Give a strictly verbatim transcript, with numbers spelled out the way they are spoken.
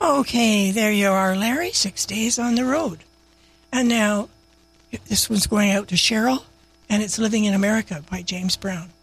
Okay, there you are, Larry. Six days on the road. And now, this one's going out to Cheryl, and it's Living in America by James Brown.